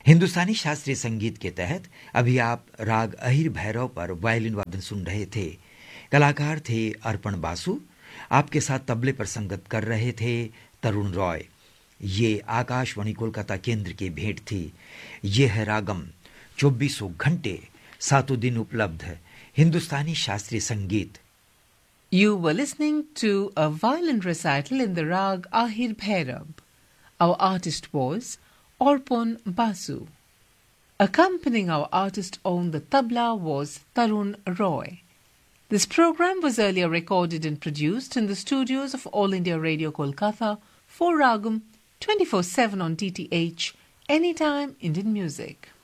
हिंदुस्तानी शास्त्रीय संगीत के तहत अभी आप राग अहिर भैरव पर वायलिन वादन सुन रहे थे। कलाकार थे अर्पण बासु। आपके साथ तबले पर संगत कर रहे थे तरुण रॉय। ये आकाशवाणी कोलकाता केंद्र की भेंट थी। ये है रागम, 24 घंटे 7 दिन उपलब्ध हिंदुस्तानी शास्त्रीय संगीत। You were listening to a violin recital in the rag Ahir Bhairab. Our artist was Arpan Basu. Accompanying our artist on the tabla was Tarun Roy. This program was earlier recorded and produced in the studios of All India Radio Kolkata for Ragam 24/7 on DTH, anytime Indian music.